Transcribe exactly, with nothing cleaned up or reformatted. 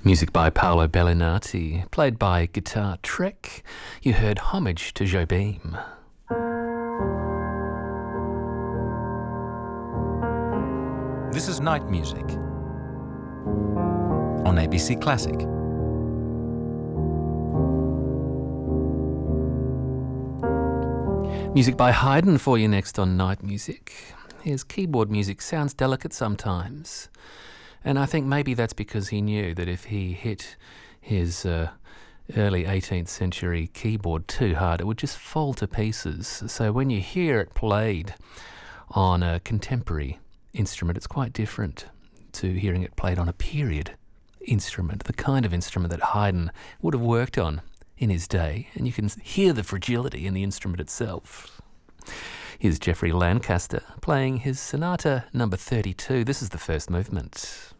Music by Paolo Bellinati, played by Guitar Trek. You heard Homage to Jobim. This is Night Music on A B C Classic. Music by Haydn for you next on Night Music. His keyboard music sounds delicate sometimes, and I think maybe that's because he knew that if he hit his uh, early eighteenth century keyboard too hard, it would just fall to pieces. So when you hear it played on a contemporary instrument, it's quite different to hearing it played on a period instrument, the kind of instrument that Haydn would have worked on in his day, and you can hear the fragility in the instrument itself. Here's Geoffrey Lancaster playing his Sonata number thirty-two. This is the first movement.